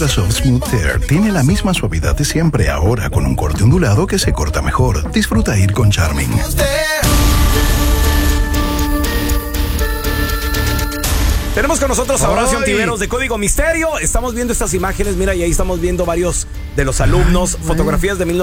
Soft Smooth Tear tiene la misma suavidad de siempre, ahora con un corte ondulado que se corta mejor. Disfruta ir con Charming. Tenemos con nosotros a Horacio Ontiveros de Código Misterio. Estamos viendo estas imágenes, mira, y ahí estamos viendo varios de los alumnos, fotografías de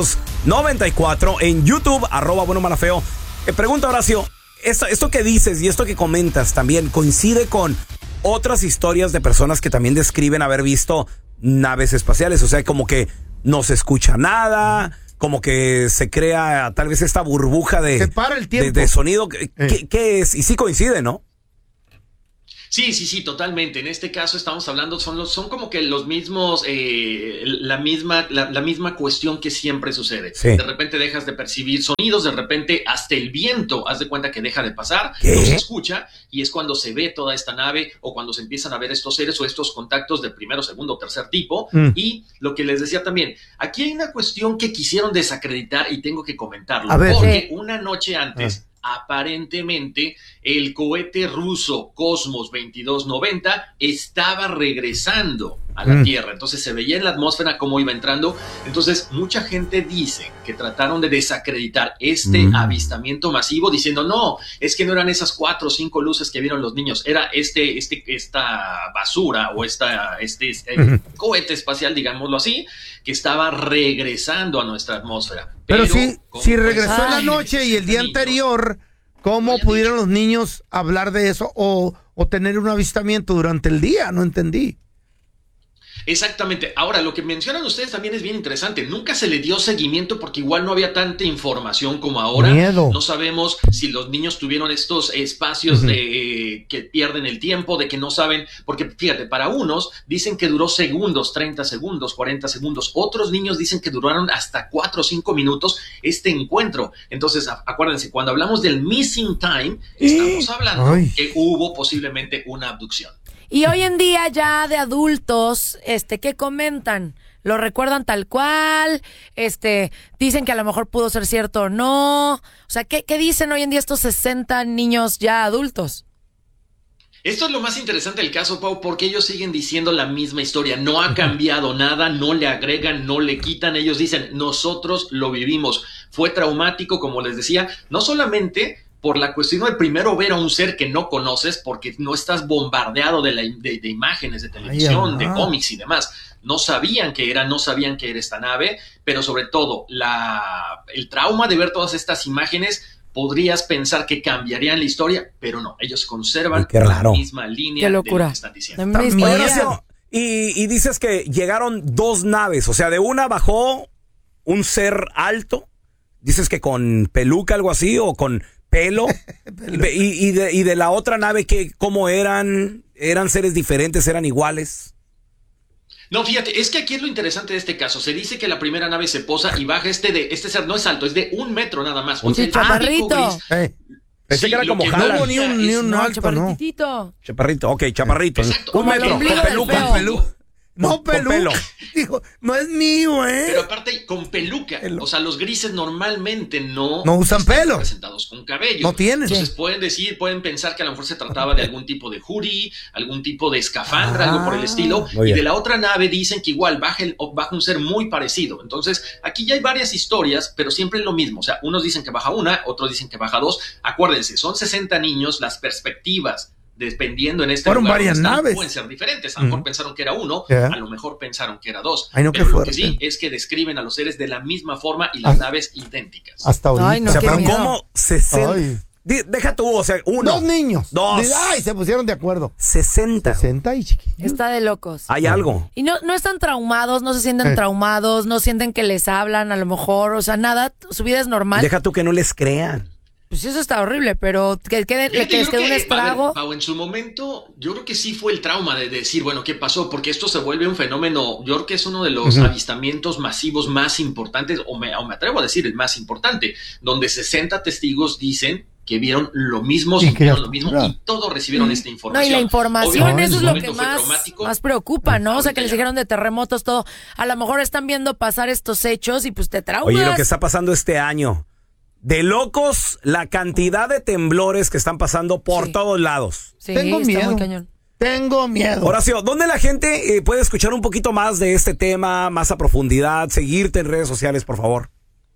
1994 en YouTube, @buenomalafeo. Pregunta, Horacio, esto que dices y esto que comentas también coincide con otras historias de personas que también describen haber visto naves espaciales, o sea, como que no se escucha nada, como que se crea tal vez esta burbuja de sonido. ¿Qué es? Y sí coincide, ¿no? Sí, totalmente. En este caso estamos hablando, son como que los mismos, la misma cuestión que siempre sucede. Sí. De repente dejas de percibir sonidos, de repente hasta el viento, haz de cuenta que deja de pasar, no se escucha, y es cuando se ve toda esta nave o cuando se empiezan a ver estos seres o estos contactos de primero, segundo, tercer tipo. Y lo que les decía también, aquí hay una cuestión que quisieron desacreditar y tengo que comentarlo, porque una noche antes... Aparentemente, el cohete ruso Cosmos 2290 estaba regresando a la Tierra. Entonces se veía en la atmósfera cómo iba entrando. Entonces mucha gente dice que trataron de desacreditar este avistamiento masivo diciendo, no, es que no eran esas 4 o 5 luces que vieron los niños, era esta basura o este cohete espacial, digámoslo así, que estaba regresando a nuestra atmósfera. Pero si regresó en la noche y el día anterior, ¿cómo pudieron los niños hablar de eso o tener un avistamiento durante el día? No entendí. Exactamente. Ahora, lo que mencionan ustedes también es bien interesante. Nunca se le dio seguimiento porque igual no había tanta información como ahora. Miedo. No sabemos si los niños tuvieron estos espacios de que pierden el tiempo, de que no saben, porque fíjate, para unos dicen que duró segundos, 30 segundos, 40 segundos. Otros niños dicen que duraron hasta 4 o 5 minutos este encuentro. Entonces, acuérdense, cuando hablamos del missing time, estamos hablando que hubo posiblemente una abducción. Y hoy en día ya de adultos, ¿qué comentan? ¿Lo recuerdan tal cual? Dicen que a lo mejor pudo ser cierto o no. O sea, ¿qué dicen hoy en día estos 60 niños ya adultos? Esto es lo más interesante del caso, Pau, porque ellos siguen diciendo la misma historia. No ha cambiado nada, no le agregan, no le quitan. Ellos dicen, nosotros lo vivimos. Fue traumático, como les decía, no solamente por la cuestión de primero ver a un ser que no conoces, porque no estás bombardeado de imágenes de televisión, de cómics y demás. No sabían qué era esta nave, pero sobre todo el trauma de ver todas estas imágenes, podrías pensar que cambiarían la historia, pero no, ellos conservan la misma línea. Qué locura. De lo que están diciendo. Y dices que llegaron 2 naves, o sea, de una bajó un ser alto, dices que con peluca, algo así, o con pelo. y de la otra nave, ¿cómo eran? ¿Eran seres diferentes? ¿Eran iguales? No, fíjate, es que aquí es lo interesante de este caso. Se dice que la primera nave se posa y baja este ser no es alto, es de 1 metro nada más. Un chaparrito. Pensé que era como Haaland. No, ni un alto, chaparritito. Chaparrito, ok, chaparrito. Exacto. 1 metro, con peluca. No, peluca. Dijo, no es mío, Pero aparte, con peluca. O sea, los grises normalmente no usan pelo. Representados con cabello. No tienen. Entonces pueden pensar que a lo mejor se trataba de algún tipo de hoodie, algún tipo de escafandra, algo por el estilo. Y de la otra nave dicen que igual baja un ser muy parecido. Entonces, aquí ya hay varias historias, pero siempre es lo mismo. O sea, unos dicen que baja una, otros dicen que baja 2. Acuérdense, son 60 niños, las perspectivas dependiendo en este fueron lugar varias naves, pueden ser diferentes. A lo mejor pensaron que era 1, a lo mejor pensaron que era 2. Ay, no, pero lo que sí es que describen a los seres de la misma forma y las naves idénticas. Hasta ahorita. Ay, no, o sea, pero miedo. ¿cómo 60? Deja tú, o sea, 1. 2 niños. 2. Ay, se pusieron de acuerdo. 60. 60 y chiquitos. Está de locos. Hay algo. Y no están traumados, no se sienten traumados, no sienten que les hablan a lo mejor, o sea, nada, su vida es normal. Deja tú que no les crean. Pues eso está horrible, pero que les quede un estrago. Pau, en su momento, yo creo que sí fue el trauma de decir, bueno, ¿qué pasó? Porque esto se vuelve un fenómeno, yo creo que es uno de los avistamientos masivos más importantes, o me atrevo a decir el más importante, donde 60 testigos dicen que vieron lo mismo, sintieron lo mismo y todos recibieron esta información. No, y la información, eso es lo que más preocupa, ¿no? O sea, que les dijeron de terremotos, todo. A lo mejor están viendo pasar estos hechos y pues te traumas. Oye, lo que está pasando este año, de locos, la cantidad de temblores que están pasando por todos lados. Sí, Tengo está miedo. muy cañón. Tengo miedo. Horacio, ¿dónde la gente puede escuchar un poquito más de este tema, más a profundidad, seguirte en redes sociales, por favor?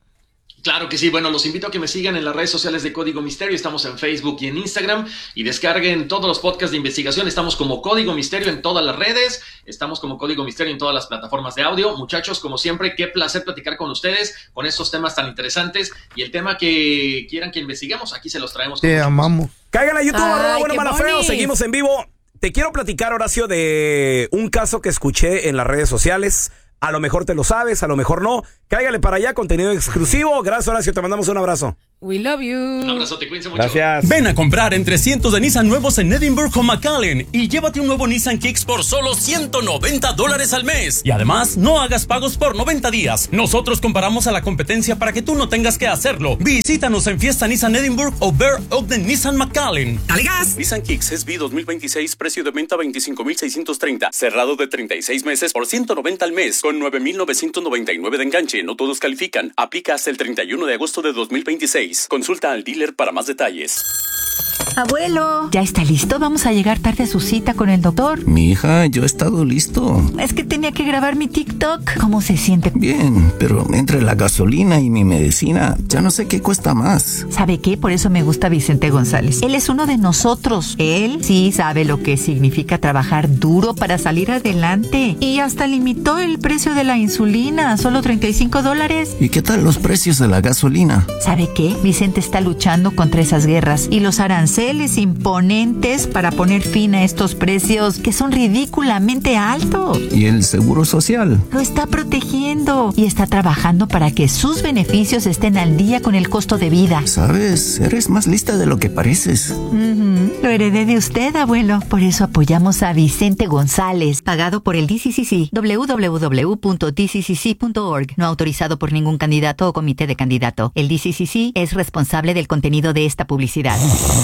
Claro que sí, bueno, los invito a que me sigan en las redes sociales de Código Misterio, estamos en Facebook y en Instagram, y descarguen todos los podcasts de investigación, estamos como Código Misterio en todas las redes, estamos como Código Misterio en todas las plataformas de audio. Muchachos, como siempre, qué placer platicar con ustedes, con estos temas tan interesantes, y el tema que quieran que investigamos, aquí se los traemos. Te amamos. Caigan a YouTube, Ay, @buenomalafeo, seguimos en vivo. Te quiero platicar, Horacio, de un caso que escuché en las redes sociales. A lo mejor te lo sabes, a lo mejor no. Cáigale para allá, contenido exclusivo. Gracias, Horacio, te mandamos un abrazo. We love you. Un abrazote, cuídense mucho. Gracias. Ven a comprar entre cientos de Nissan nuevos en Edinburgh o McAllen y llévate un nuevo Nissan Kicks por solo $190 al mes. Y además, no hagas pagos por 90 días. Nosotros comparamos a la competencia para que tú no tengas que hacerlo. Visítanos en Fiesta Nissan Edinburgh o Bear Ogden Nissan McAllen. ¡Dale gas! Nissan Kicks SB 2026, precio de venta $25,630. Cerrado de 36 meses por $190 al mes, con $9,999 de enganche. No todos califican. Aplica hasta el 31 de agosto de 2026. Consulta al dealer para más detalles. Abuelo, ¿ya está listo? Vamos a llegar tarde a su cita con el doctor. Mi hija, yo he estado listo. Es que tenía que grabar mi TikTok. ¿Cómo se siente? Bien, pero entre la gasolina y mi medicina, ya no sé qué cuesta más. ¿Sabe qué? Por eso me gusta Vicente González. Él es uno de nosotros. Él sí sabe lo que significa trabajar duro para salir adelante. Y hasta limitó el precio de la insulina, solo $35. ¿Y qué tal los precios de la gasolina? ¿Sabe qué? Vicente está luchando contra esas guerras y los aranceles imponentes para poner fin a estos precios que son ridículamente altos. ¿Y el seguro social? Lo está protegiendo y está trabajando para que sus beneficios estén al día con el costo de vida. ¿Sabes? Eres más lista de lo que pareces. Lo heredé de usted, abuelo. Por eso apoyamos a Vicente González, pagado por el DCCC. www.dccc.org. No autorizado por ningún candidato o comité de candidato. El DCCC es responsable del contenido de esta publicidad.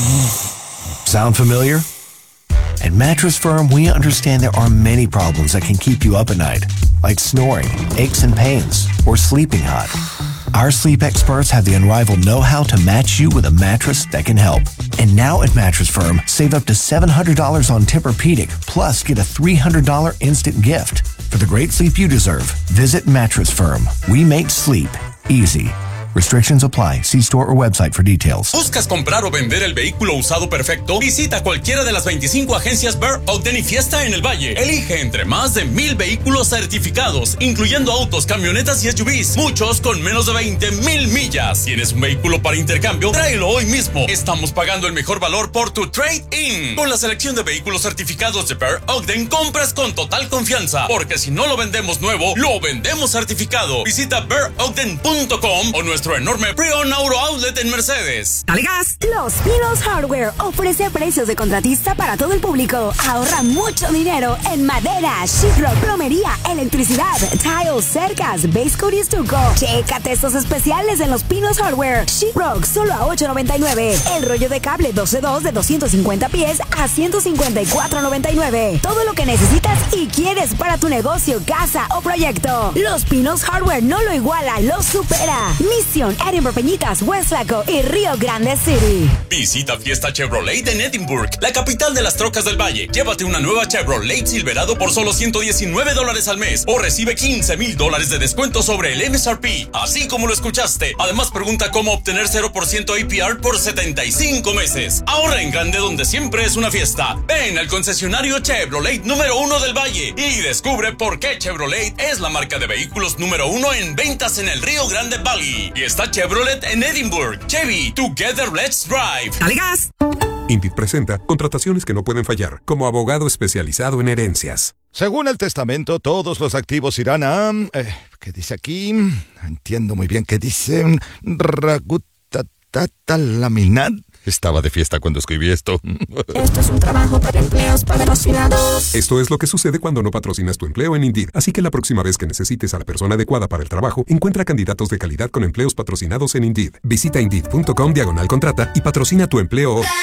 Sound familiar? At Mattress Firm, we understand there are many problems that can keep you up at night, like snoring, aches and pains, or sleeping hot. Our sleep experts have the unrivaled know-how to match you with a mattress that can help. And now at Mattress Firm, save up to $700 on Tempur-Pedic, plus get a $300 instant gift. For the great sleep you deserve, visit Mattress Firm. We make sleep easy. Restrictions apply. See store or website for details. ¿Buscas comprar o vender el vehículo usado perfecto? Visita cualquiera de las 25 agencias Bear, Ogden y Fiesta en el Valle. Elige entre más de 1,000 vehículos certificados, incluyendo autos, camionetas y SUVs, muchos con menos de 20,000 millas. ¿Tienes un vehículo para intercambio? Tráelo hoy mismo. Estamos pagando el mejor valor por tu trade-in. Con la selección de vehículos certificados de Bear Ogden, compras con total confianza, porque si no lo vendemos nuevo, lo vendemos certificado. Visita bearogden.com o nuestro enorme pre-owned auto outlet en Mercedes. ¡Dale gas! Los Pinos Hardware ofrece precios de contratista para todo el público. Ahorra mucho dinero en madera, sheetrock, plomería, electricidad, tiles, cercas, base coat y estuco. Chécate estos especiales en Los Pinos Hardware. Sheetrock solo a $8.99. El rollo de cable 12.2 de 250 pies a $154.99. Todo lo que necesitas y quieres para tu negocio, casa o proyecto. Los Pinos Hardware no lo iguala, lo supera. Edinburgh, Peñitas, Westlaco y Río Grande City. Visita Fiesta Chevrolet en Edinburgh, la capital de las trocas del Valle. Llévate una nueva Chevrolet Silverado por solo $119 al mes o recibe $15,000 de descuento sobre el MSRP, así como lo escuchaste. Además, pregunta cómo obtener 0% APR por 75 meses. Ahorra en grande donde siempre es una fiesta. Ven al concesionario Chevrolet número 1 del Valle y descubre por qué Chevrolet es la marca de vehículos número 1 en ventas en el Río Grande Valley. Y está Chevrolet en Edinburgh. Chevy, together let's drive. ¡Dale gas! Indeed presenta contrataciones que no pueden fallar, como abogado especializado en herencias. Según el testamento, todos los activos irán a... ¿qué dice aquí? Entiendo muy bien qué dice. Ragutatatalaminar. Estaba de fiesta cuando escribí esto. Esto es un trabajo para empleos patrocinados. Esto es lo que sucede cuando no patrocinas tu empleo en Indeed. Así que la próxima vez que necesites a la persona adecuada para el trabajo, encuentra candidatos de calidad con empleos patrocinados en Indeed. Visita Indeed.com/contrata y patrocina tu empleo hoy.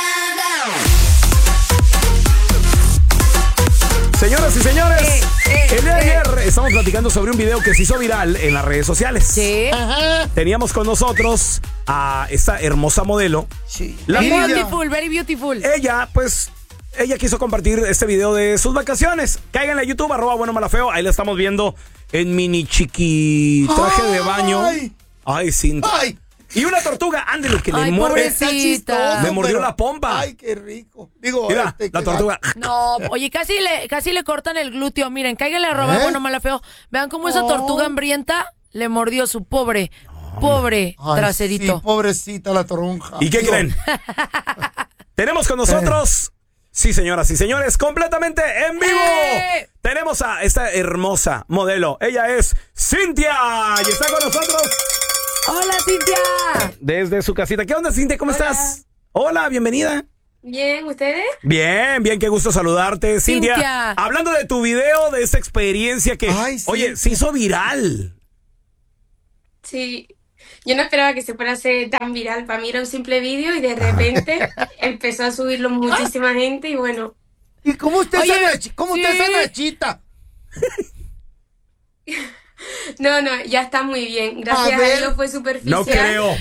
Señoras y señores, el día de ayer estamos platicando sobre un video que se hizo viral en las redes sociales. Sí. Ajá. Teníamos con nosotros a esta hermosa modelo. Sí. La Beautiful, very beautiful. Ella, pues, ella quiso compartir este video de sus vacaciones. Cáiganle a YouTube, @buenomalafeo. Ahí la estamos viendo en mini chiqui traje de baño. Ay, Cintia. Ay. Y una tortuga, ándale, que le muerde. Le mordió la pompa. Ay, qué rico. Digo, mira, la tortuga. No, oye, casi le cortan el glúteo. Miren, cáiganle a @buenomalafeo. Vean cómo esa tortuga hambrienta le mordió su pobre traserito. Sí, pobrecita la toronja. ¿Y qué creen? Tenemos con nosotros, sí señoras y señores, completamente en vivo. Tenemos a esta hermosa modelo. Ella es Cintia y está con nosotros. Hola, Cintia. Desde su casita. ¿Qué onda, Cintia? ¿Cómo estás? Hola, bienvenida. Bien, ¿ustedes? Bien, qué gusto saludarte, Cintia. Hablando de tu video, de esta experiencia que, oye, se hizo viral. Sí, yo no esperaba que se fuera a hacer tan viral. Para mí era un simple vídeo y de repente empezó a subirlo muchísima gente y bueno. ¿Y cómo usted es Nachita? No, ya está muy bien. Gracias a Dios fue superficial. No creo.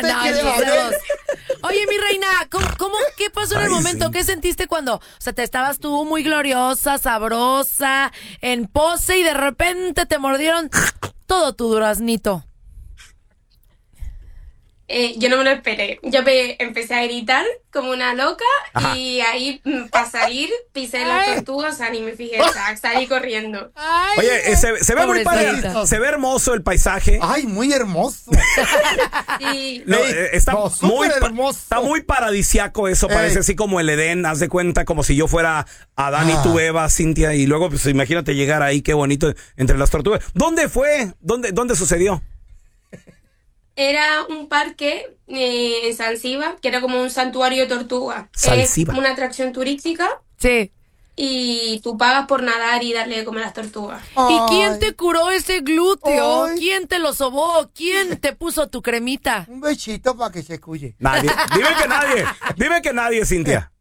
Oye, mi reina, ¿qué pasó en el momento? Sí. ¿Qué sentiste cuando, o sea, te estabas tú muy gloriosa, sabrosa, en pose y de repente te mordieron todo tu duraznito? Yo no me lo esperé. Yo empecé a gritar como una loca. Ajá. Y ahí para salir pisé la tortuga, o sea, ni me fijé, salí corriendo. Oye, se ve muy padre, se ve hermoso el paisaje. Ay, muy hermoso. Sí. No, está muy paradisiaco eso, parece así como el Edén, haz de cuenta como si yo fuera Adán y tú Eva, Cintia, y luego pues imagínate llegar ahí, qué bonito entre las tortugas. ¿Dónde fue? ¿Dónde sucedió? Era un parque en Zanzíbar, que era como un santuario de tortugas. Es una atracción turística. Sí. Y tú pagas por nadar y darle de comer a las tortugas. ¿Y quién te curó ese glúteo? ¿Quién te lo sobó? ¿Quién te puso tu cremita? Un besito para que se cuide. Nadie. Dime que nadie, Cintia.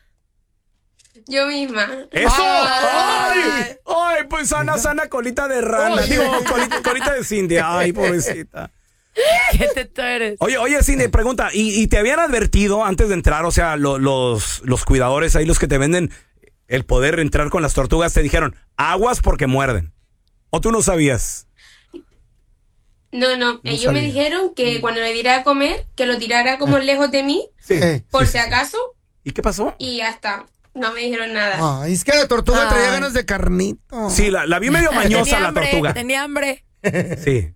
Yo misma. ¡Eso! ¡Ay! Pues sana colita de rana. Digo, colita de Cintia. ¡Ay, pobrecita! ¿Qué teto eres? Oye, Cindy, pregunta, ¿y te habían advertido antes de entrar? O sea, los cuidadores ahí, los que te venden el poder entrar con las tortugas, te dijeron, aguas porque muerden. ¿O tú no sabías? No, ellos me dijeron que cuando le diera a comer, que lo tirara como lejos de mí, por si acaso. ¿Y qué pasó? Y ya está. No me dijeron nada. Es que la tortuga traía ganas de carnito. Sí, la vi medio mañosa la tortuga. Tenía hambre. Sí.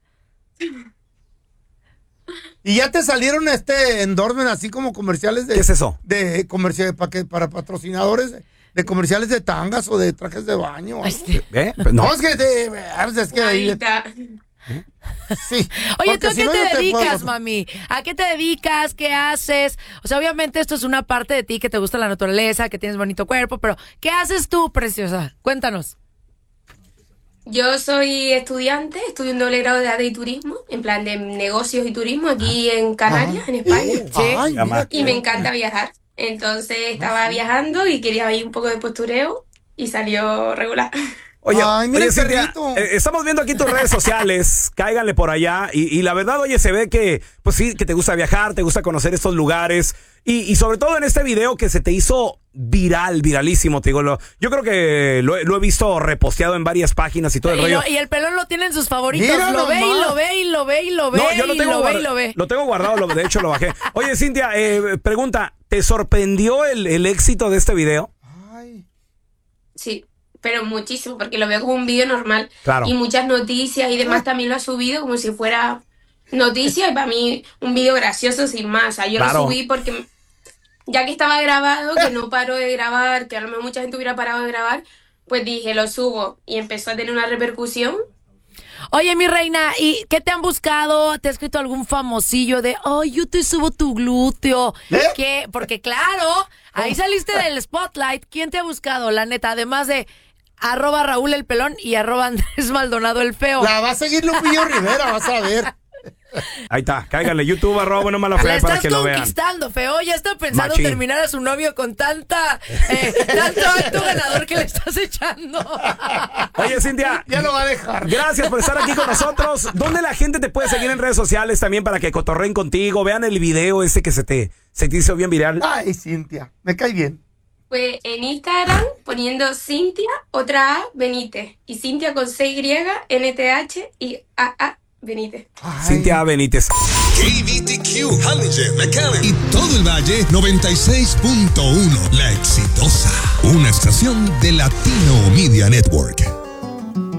Y ya te salieron endorsement así como comerciales de... ¿Qué es eso? De comerciales para patrocinadores de comerciales de tangas o de trajes de baño. No, es que ahí... Sí. Oye, ¿tú a qué te dedicas, mami? ¿A qué te dedicas? ¿Qué haces? O sea, obviamente esto es una parte de ti que te gusta la naturaleza, que tienes bonito cuerpo, pero ¿qué haces tú, preciosa? Cuéntanos. Yo soy estudiante, estudio un doble grado de arte y turismo, en plan de negocios y turismo aquí en Canarias, en España. Y me encanta viajar. Entonces estaba viajando y quería ir un poco de postureo y salió regular. Oye, Cintia, estamos viendo aquí tus redes sociales, cáiganle por allá y la verdad, oye, se ve que, pues sí, que te gusta viajar, te gusta conocer estos lugares y sobre todo en este video que se te hizo viralísimo, te digo, yo creo que lo he visto reposteado en varias páginas y todo el rollo. Y el pelón lo tiene en sus favoritos, lo ve y lo ve. No, yo lo tengo guardado, de hecho lo bajé. Oye, Cintia, pregunta, ¿te sorprendió el éxito de este video? Sí. Pero muchísimo, porque lo veo como un vídeo normal. Claro. Y muchas noticias y demás también lo ha subido como si fuera noticia y para mí un vídeo gracioso sin más. O sea, yo lo subí porque ya que estaba grabado, que no paró de grabar, que a lo mejor mucha gente hubiera parado de grabar, pues dije, lo subo. Y empezó a tener una repercusión. Oye, mi reina, ¿y qué te han buscado? ¿Te ha escrito algún famosillo de, yo te subo tu glúteo? ¿Qué? Porque claro, ahí saliste del spotlight. ¿Quién te ha buscado, la neta? Además de @Raúl el Pelón y @Andrés Maldonado el Feo. La va a seguir Lupillo Rivera, vas a ver. Ahí está, cáiganle YouTube @buenomalafeo para que lo vean. La estás conquistando, Feo. Ya está pensando terminar a su novio con tanto alto ganador que le estás echando. Oye, Cintia, ya lo va a dejar. Gracias por estar aquí con nosotros. ¿Dónde la gente te puede seguir en redes sociales también para que cotorreen contigo? Vean el video ese que se te hizo bien viral. Ay, Cintia, me cae bien. Pues en Instagram poniendo Cintia, otra A, Benítez. Y Cintia con CY, NTH y AA Benítez. Cintia Benítez. KBTQ, Hallinger, McAllen y todo el Valle 96.1. La Exitosa. Una estación de Latino Media Network.